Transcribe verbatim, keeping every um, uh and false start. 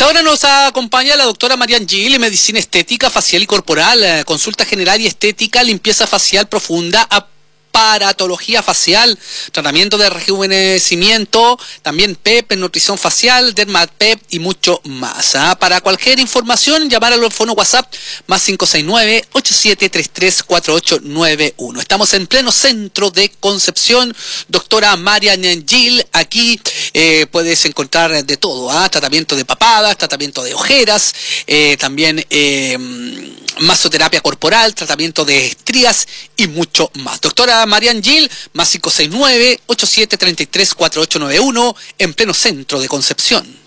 esta hora nos acompaña la doctora Marian Gil, medicina estética, facial y corporal, consulta general y estética, limpieza facial profunda, aparatología facial, tratamiento de rejuvenecimiento, también P E P, nutrición facial, Dermat P E P y mucho más. ¿ah? Para cualquier información, llamar al teléfono WhatsApp más cinco seis nueve, ocho siete tres tres, cuatro ocho nueve uno. Estamos en pleno centro de Concepción. Doctora Marian Gil, aquí eh, puedes encontrar de todo, ¿ah? Tratamiento de papadas, tratamiento de ojeras, eh, también eh, masoterapia corporal, tratamiento de estrías y mucho más. Doctora Marian Gil, más cinco seis nueve, ocho siete tres tres, cuatro ocho nueve uno, en pleno centro de Concepción.